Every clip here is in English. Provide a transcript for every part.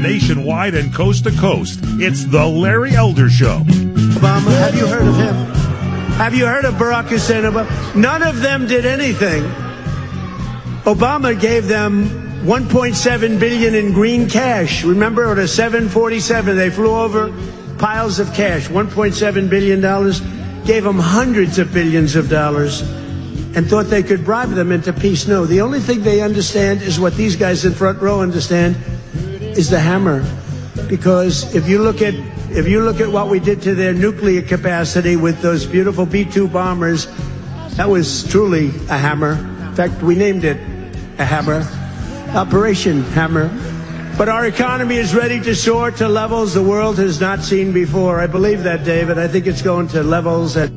nationwide and coast to coast. It's the Larry Elder Show. Obama, have you heard of him? Have you heard of Barack Hussein Obama? None of them did anything. Obama gave them $1.7 billion in green cash. Remember, at a 747, they flew over piles of cash, $1.7 billion, gave them hundreds of billions of dollars, and thought they could bribe them into peace. No, the only thing they understand is what these guys in front row understand, is the hammer. Because if you look at what we did to their nuclear capacity with those beautiful B-2 bombers, that was truly a hammer. In fact, we named it a hammer, Operation Hammer. But our economy is ready to soar to levels the world has not seen before. I believe that, David. I think it's going to levels that...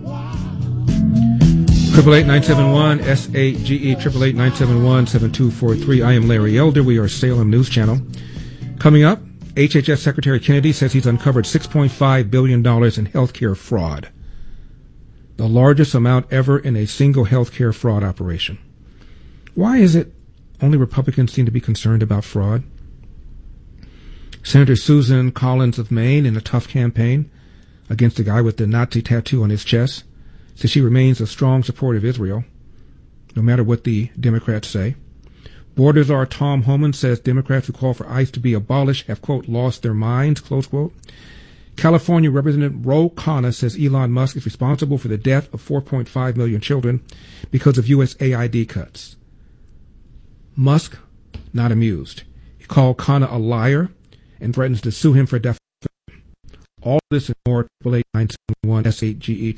888-971-SAGE, 888-971-7243. I am Larry Elder. We are Salem News Channel. Coming up, HHS Secretary Kennedy says he's uncovered $6.5 billion in health care fraud, the largest amount ever in a single health care fraud operation. Why is it only Republicans seem to be concerned about fraud? Senator Susan Collins of Maine, in a tough campaign against the guy with the Nazi tattoo on his chest, says she remains a strong supporter of Israel, no matter what the Democrats say. Border czar Tom Homan says Democrats who call for ICE to be abolished have, quote, lost their minds, close quote. California Representative Ro Khanna says Elon Musk is responsible for the death of 4.5 million children because of USAID cuts. Musk, not amused. He called Khanna a liar and threatens to sue him for defamation. All this and more, 888-971-SAGE,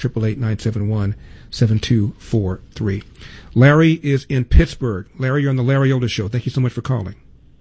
888-971-7243. Larry is in Pittsburgh. Larry, you're on the Larry Elder Show. Thank you so much for calling.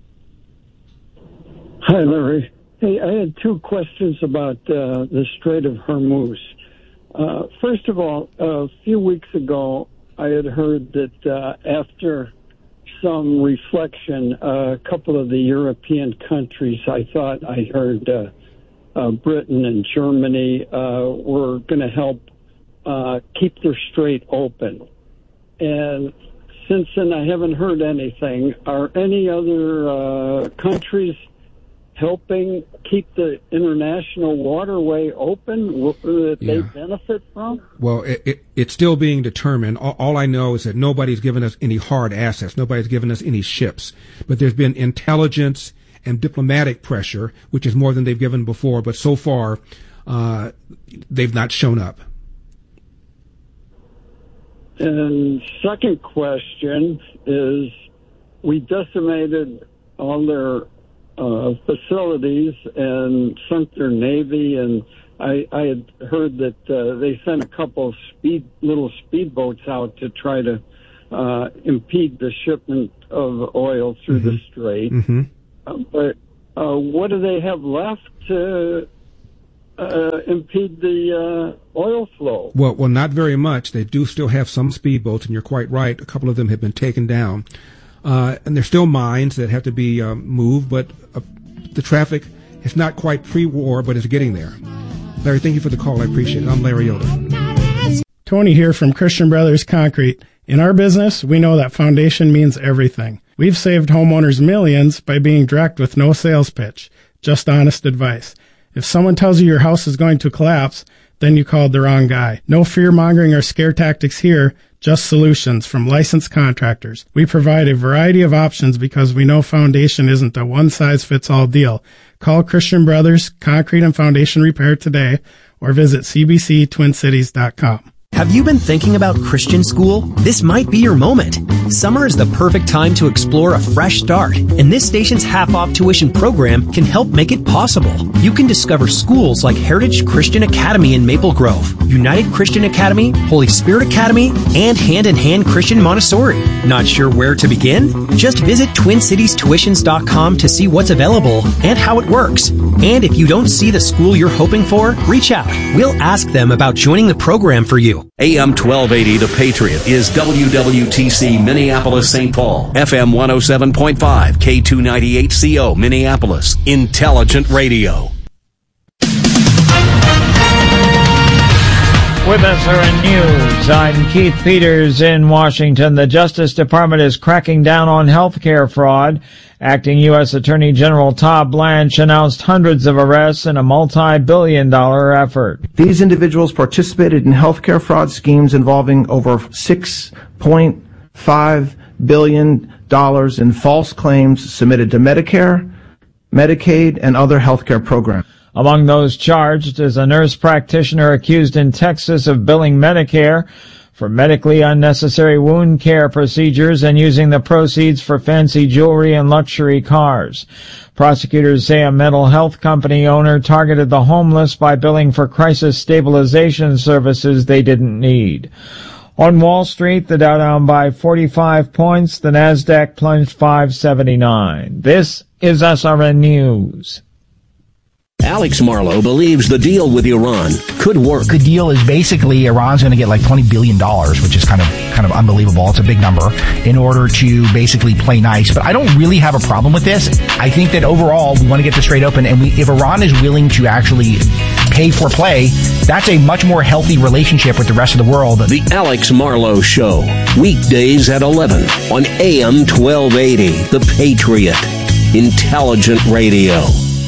Hi, Larry. Hey, I had two questions about the Strait of Hormuz. First of all, a few weeks ago, I had heard that after some reflection, a couple of the European countries, I thought I heard Britain and Germany were going to help keep their strait open. And since then, I haven't heard anything. Are any other countries helping keep the international waterway open that they benefit from? Well, it's still being determined. All I know is that nobody's given us any hard assets. Nobody's given us any ships. But there's been intelligence and diplomatic pressure, which is more than they've given before. But so far, they've not shown up. And second question is, we decimated all their facilities and sunk their navy, and I had heard that they sent a couple of little speedboats out to try to impede the shipment of oil through the strait. But what do they have left to impede the oil flow? Well, not very much. They do still have some speedboats, and you're quite right. A couple of them have been taken down. And there's still mines that have to be moved, but the traffic is not quite pre-war, but it's getting there. Larry, thank you for the call. I appreciate it. I'm Larry Elder. Tony here from Christian Brothers Concrete. In our business, we know that foundation means everything. We've saved homeowners millions by being direct with no sales pitch, just honest advice. If someone tells you your house is going to collapse, then you called the wrong guy. No fear-mongering or scare tactics here, just solutions from licensed contractors. We provide a variety of options because we know foundation isn't a one-size-fits-all deal. Call Christian Brothers Concrete and Foundation Repair today or visit cbctwincities.com. Have you been thinking about Christian school? This might be your moment. Summer is the perfect time to explore a fresh start, and this station's half-off tuition program can help make it possible. You can discover schools like Heritage Christian Academy in Maple Grove, United Christian Academy, Holy Spirit Academy, and Hand in Hand Christian Montessori. Not sure where to begin? Just visit TwinCitiesTuitions.com to see what's available and how it works. And if you don't see the school you're hoping for, reach out. We'll ask them about joining the program for you. AM 1280 The Patriot is WWTC Minneapolis St. Paul, FM 107.5, K298CO Minneapolis, Intelligent Radio. With SRN News, I'm Keith Peters in Washington. The Justice Department is cracking down on healthcare fraud Acting U.S. Attorney General Todd Blanche announced hundreds of arrests in a multi-billion-dollar effort. These individuals participated in healthcare fraud schemes involving over $6.5 billion in false claims submitted to Medicare, Medicaid, and other healthcare programs. Among those charged is a nurse practitioner accused in Texas of billing Medicare for medically unnecessary wound care procedures and using the proceeds for fancy jewelry and luxury cars. Prosecutors say a mental health company owner targeted the homeless by billing for crisis stabilization services they didn't need. On Wall Street, the Dow down by 45 points, the Nasdaq plunged 579. This is SRN News. Alex Marlowe believes the deal with Iran could work. The deal is basically Iran's going to get like $20 billion, which is kind of unbelievable. It's a big number in order to basically play nice. But I don't really have a problem with this. I think that overall we want to get this straight open. And if Iran is willing to actually pay for play, that's a much more healthy relationship with the rest of the world. The Alex Marlowe Show, weekdays at 11 on AM 1280, The Patriot, Intelligent Radio.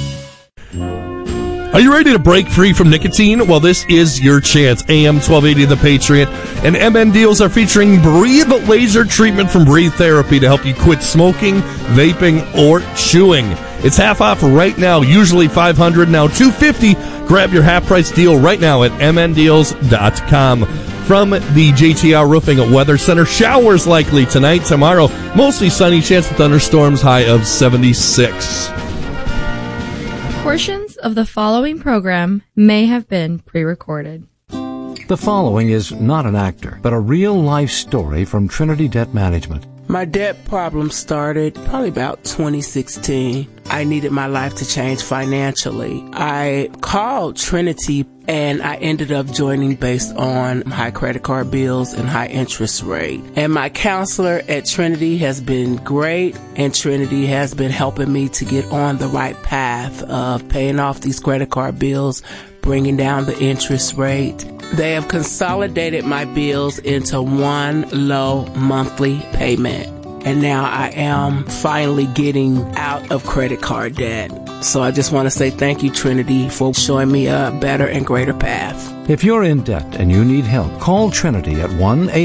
Are you ready to break free from nicotine? Well, this is your chance. AM 1280 The Patriot and MN Deals are featuring Breathe Laser Treatment from Breathe Therapy to help you quit smoking, vaping, or chewing. It's half off right now, usually $500, now $250. Grab your half-price deal right now at mndeals.com. From the JTR Roofing Weather Center, showers likely tonight, tomorrow, mostly sunny, chance of thunderstorms, high of 76. Portions of the following program may have been pre-recorded. The following is not an actor, but a real-life story from Trinity Debt Management. My debt problem started probably about 2016. I needed my life to change financially. I called Trinity and I ended up joining based on high credit card bills and high interest rate. And my counselor at Trinity has been great, and Trinity has been helping me to get on the right path of paying off these credit card bills, bringing down the interest rate. They have consolidated my bills into one low monthly payment. And now I am finally getting out of credit card debt. So I just want to say thank you, Trinity, for showing me a better and greater path. If you're in debt and you need help, call Trinity at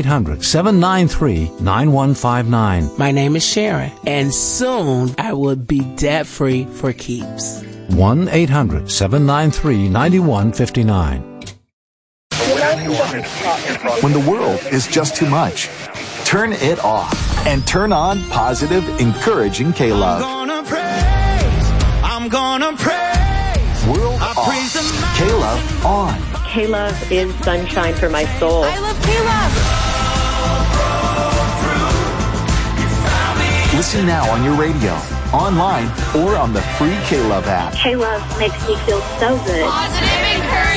1-800-793-9159. My name is Sharon, and soon I will be debt-free for keeps. 1-800-793-9159. When the world is just too much, turn it off and turn on positive, encouraging K-Love. I'm gonna praise. World off. K-Love on. K-Love is sunshine for my soul. I love K-Love. Listen now on your radio, online, or on the free K-Love app. K-Love makes me feel so good. Positive, encouraging.